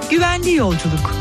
Güvenli yolculuk.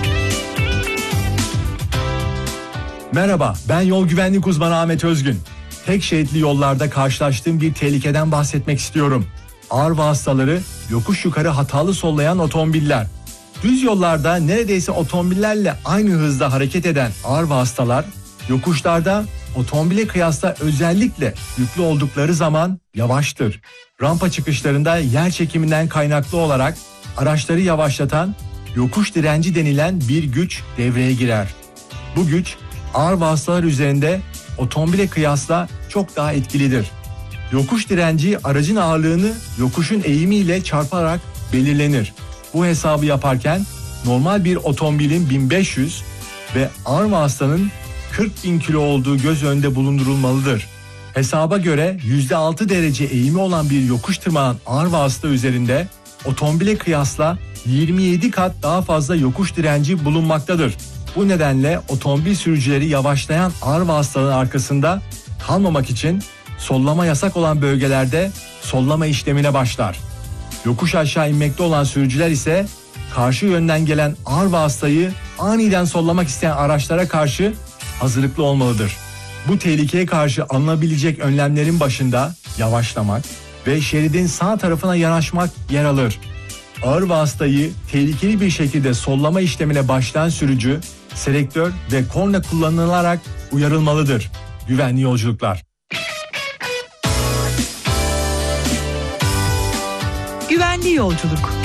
Merhaba, ben yol güvenlik uzmanı Ahmet Özgün. Tek şeritli yollarda karşılaştığım bir tehlikeden bahsetmek istiyorum. Ağır vasıtaları yokuş yukarı hatalı sollayan otomobiller. Düz yollarda neredeyse otomobillerle aynı hızda hareket eden ağır vasıtalar, yokuşlarda otomobile kıyasla özellikle yüklü oldukları zaman yavaştır. Rampa çıkışlarında yer çekiminden kaynaklı olarak araçları yavaşlatan yokuş direnci denilen bir güç devreye girer. Bu güç ağır vasıtalar üzerinde otomobile kıyasla çok daha etkilidir. Yokuş direnci aracın ağırlığını yokuşun eğimiyle çarparak belirlenir. Bu hesabı yaparken normal bir otomobilin 1500 ve ağır vasıtanın 40.000 kilo olduğu göz önünde bulundurulmalıdır. Hesaba göre %6 derece eğimi olan bir yokuş tırmanan ağır vasıta üzerinde otomobile kıyasla 27 kat daha fazla yokuş direnci bulunmaktadır. Bu nedenle otomobil sürücüleri yavaşlayan ağır vasıtaların arkasında kalmamak için sollama yasak olan bölgelerde sollama işlemine başlar. Yokuş aşağı inmekte olan sürücüler ise karşı yönden gelen ağır vasıtayı aniden sollamak isteyen araçlara karşı hazırlıklı olmalıdır. Bu tehlikeye karşı alınabilecek önlemlerin başında yavaşlamak ve şeridin sağ tarafına yanaşmak yer alır. Ağır vasıtayı tehlikeli bir şekilde sollama işlemine başlayan sürücü, selektör ve korna kullanılarak uyarılmalıdır. Güvenli yolculuklar. Güvenli yolculuk.